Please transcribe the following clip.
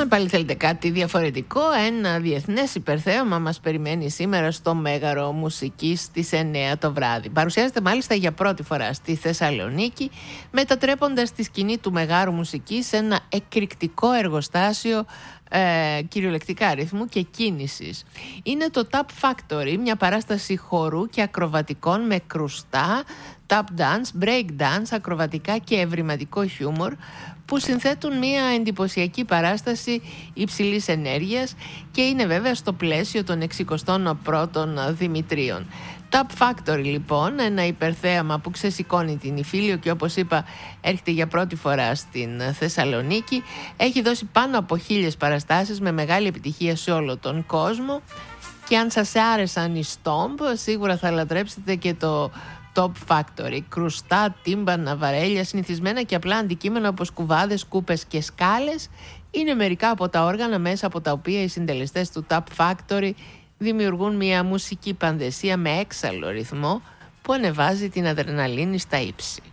Αν πάλι θέλετε κάτι διαφορετικό, ένα διεθνές υπερθέαμα μας περιμένει σήμερα στο Μέγαρο Μουσικής στις 9 το βράδυ. Παρουσιάζεται μάλιστα για πρώτη φορά στη Θεσσαλονίκη, μετατρέποντας τη σκηνή του Μεγάρου Μουσικής σε ένα εκρηκτικό εργοστάσιο κυριολεκτικά ρυθμού και κίνησης. Είναι το Tap Factory, μια παράσταση χορού και ακροβατικών με κρουστά, tap dance, break dance, ακροβατικά και ευρηματικό χιούμορ, που συνθέτουν μια εντυπωσιακή παράσταση υψηλής ενέργειας και είναι βέβαια στο πλαίσιο των 61ων Δημητρίων. Tap Factory λοιπόν, ένα υπερθέαμα που ξεσηκώνει την Ιφίλιο και όπως είπα έρχεται για πρώτη φορά στην Θεσσαλονίκη. Έχει δώσει πάνω από 1000 παραστάσεις με μεγάλη επιτυχία σε όλο τον κόσμο και αν σας άρεσαν οι Stomp σίγουρα θα λατρέψετε και το Top Factory. Κρουστά, τύμπανα, βαρέλια, συνηθισμένα και απλά αντικείμενα όπως κουβάδες, κούπες και σκάλες είναι μερικά από τα όργανα μέσα από τα οποία οι συντελεστές του Tap Factory δημιουργούν μια μουσική πανδεσία με έξαλλο ρυθμό που ανεβάζει την αδρεναλίνη στα ύψη.